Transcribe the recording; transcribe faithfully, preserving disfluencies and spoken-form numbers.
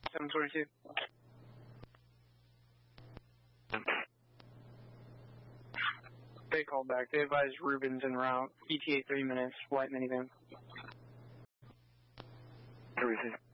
seven twenty-two. They called back. They advised Rubens en route. E T A three minutes. White minivan. Everything.